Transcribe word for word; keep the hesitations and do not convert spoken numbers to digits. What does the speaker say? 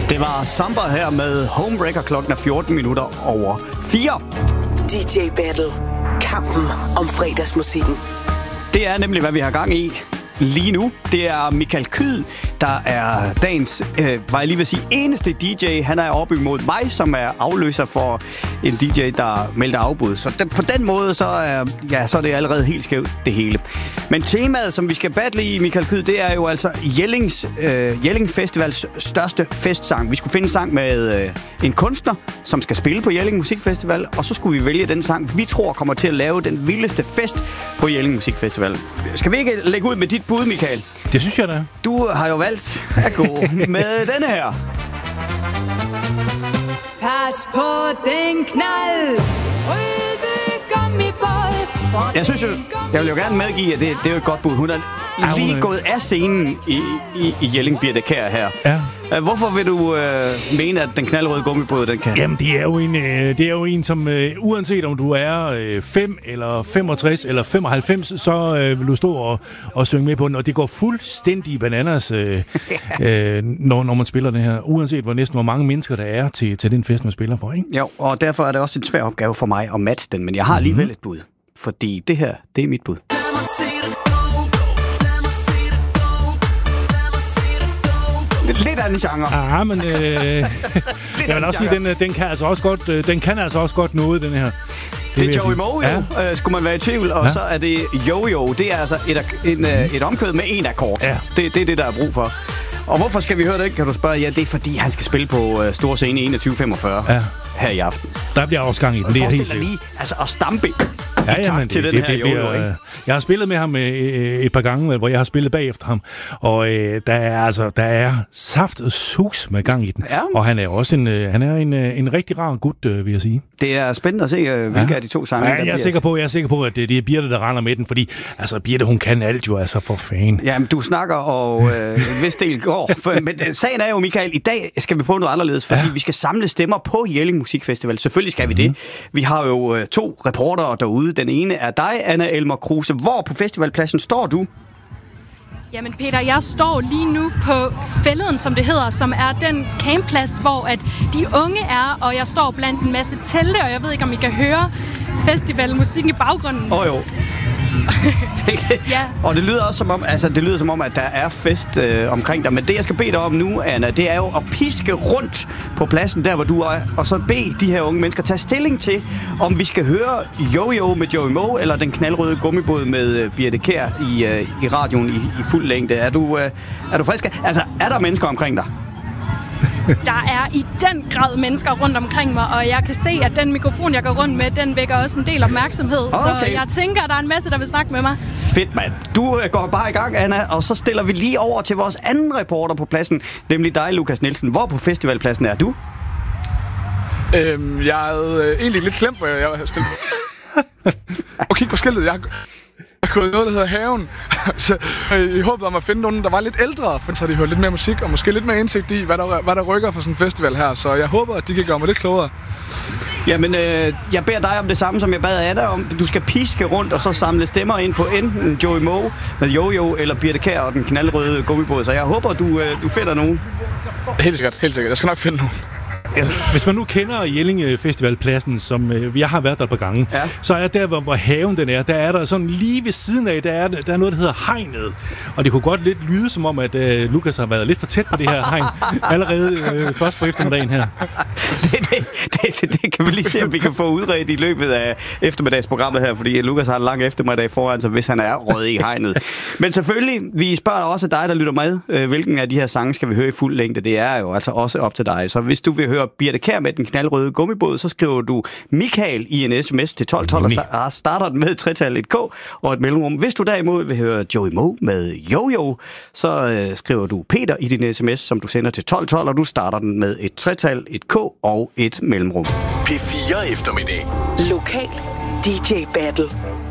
Det var Samba her med Homebreaker. Klokken er fjorten minutter over fire. D J Battle. Kampen om fredagsmusikken. Det er nemlig, hvad vi har gang i lige nu. Det er Michael Kyed, der er dagens, øh, var jeg lige vil sige, eneste D J. Han er oppe imod mig, som er afløser for en D J, der melder afbud. Så den, på den måde, så er, ja, så er det allerede helt skævt, det hele. Men temaet, som vi skal battle i, Michael Kyed, det er jo altså Jellings, øh, Jelling Festivals største festsang. Vi skulle finde en sang med øh, en kunstner, som skal spille på Jelling Musikfestival, og så skulle vi vælge den sang, vi tror kommer til at lave den vildeste fest på Jelling Musikfestival. Skal vi ikke lægge ud med dit bud, Michael? Det synes jeg da. Du har jo valgt at gå med denne her. Pas på den knald, røde gummibåd. Jeg synes jo, jeg vil jo gerne medgive, at det, det er jo et godt bud. Hun er lige ja, gået af scenen i, i, i Jelling Birthe Kjær her. Ja. Hvorfor vil du øh, mene, at den knaldrøde gummibåd, den kan? Jamen, det er jo en, øh, det er jo en som øh, uanset om du er fem øh, eller femogtres eller femoghalvfems, så øh, vil du stå og, og synge med på den, og det går fuldstændig bananas, øh, øh, når, når man spiller den her, uanset hvor næsten hvor mange mennesker der er til, til den fest, man spiller for, ikke? Jo, og derfor er det også en svær opgave for mig at matche den, men jeg har alligevel mm-hmm. et bud, fordi det her, det er mit bud. Lidt anden genre. Ja, men øh, jeg vil også sige, den, den kan altså også godt, den kan altså også godt noget, den her. Det, det er Joey Moe, ja. jo, øh, skulle man være i tvivl, og ja. så er det Yo-Yo. Det er altså et, en, et omkvæd med en akkord. Ja. Det, det er det, der er brug for. Og hvorfor skal vi høre det, kan du spørge? Ja, det er fordi, han skal spille på uh, store scene enogtyve femogfyrre ja. her i aften. Der bliver også gang i den, det er helt sikkert. Lige altså, at stampe ja, ja, men til det, den det, her det Yo-Yo, bliver, jeg har spillet med ham øh, et par gange, hvor jeg har spillet bagefter ham, og øh, der er altså der er saft og sus med gang i den. Ja. Og han er også en øh, han er en, øh, en rigtig rar gut, øh, vil jeg sige. Det er spændende at se, øh, hvilke ja. af de to sange, ja, jeg er bliver... sikker på, jeg er sikker på, at det, det er Birthe, der render med den, fordi altså Birthe, hun kan alt jo, altså for fan. Ja, men du snakker, og øh, en vis del går. For, men sagen er jo, Michael, i dag skal vi prøve noget anderledes, fordi ja. vi skal samle stemmer på Jelling Musikfestival. Selvfølgelig skal mm-hmm. vi det. Vi har jo øh, to reportere derude. Den ene er dig, Anna Elmer Kruse. Hvor på festivalpladsen står du? Jamen Peter, jeg står lige nu på Fælleden, som det hedder, som er den campplads, hvor at de unge er, og jeg står blandt en masse telte, og jeg ved ikke, om I kan høre festivalmusikken i baggrunden. Åh oh, jo. ja. Og det lyder også som om, altså det lyder som om, at der er fest øh, omkring dig. Men det, jeg skal bede dig om nu, Anna, det er jo at piske rundt på pladsen, der hvor du er, og så bede de her unge mennesker tage stilling til, om vi skal høre Yo-Yo med Joey Moe, eller den knaldrøde gummibåd med øh, Birthe Kjær i, øh, i radioen i, i fuld længde. Er du, øh, er du frisk? Altså, er der mennesker omkring dig? Der er i den grad mennesker rundt omkring mig, og jeg kan se, at den mikrofon, jeg går rundt med, den vækker også en del opmærksomhed. Okay. Så jeg tænker, at der er en masse, der vil snakke med mig. Fedt, mand. Du øh, går bare i gang, Anna, og så stiller vi lige over til vores anden reporter på pladsen, nemlig dig, Lukas Nielsen. Hvor på festivalpladsen er du? Øhm, jeg er øh, egentlig lidt klemt, for jeg, jeg har stillet... Og kig på skiltet, jeg har... Jeg har gået noget, der hedder Haven. Så jeg håbede om at finde nogen, der var lidt ældre, for så de hører lidt mere musik og måske lidt mere indsigt i, hvad der, hvad der rykker for sådan en festival her. Så jeg håber, at de kan gøre mig lidt klogere. Jamen, øh, jeg beder dig om det samme, som jeg bad Anna om. Du skal piske rundt og så samle stemmer ind på enten Joey Moe med Yo-Yo eller Birthe Kjær og den knaldrøde gummibåd. Så jeg håber, du, øh, du finder nogen. Helt sikkert, helt sikkert. Jeg skal nok finde nogen. Hvis man nu kender Jelling Festivalpladsen, som øh, jeg har været der et par gange, ja. så er der, hvor, hvor haven den er, der er der sådan lige ved siden af, der er, der er noget, der hedder hegnet. Og det kunne godt lidt lyde som om, at øh, Lukas har været lidt for tæt på det her hegn allerede øh, først på eftermiddagen her. det, det, det, det, det kan vi lige se, om vi kan få udredt i løbet af eftermiddagsprogrammet her, fordi Lukas har en lang eftermiddag foran sig, hvis han er rød i hegnet. Men selvfølgelig, vi spørger også dig, der lytter med, øh, hvilken af de her sange skal vi høre i fuld længde. Det er jo altså også op til dig. Så hvis du vil høre Birthe Kjær med den knaldrøde gummibåd, så skriver du Michael i en sms til tolv tolv og starter den med et tretal, et K og et mellemrum. Hvis du derimod vil høre Joey Moe med Yo-Yo, så øh, skriver du Peter i din sms, som du sender til tolv tolv, og du starter den med et tretal, et K og et mellemrum. P fire eftermiddag. Lokal D J Battle.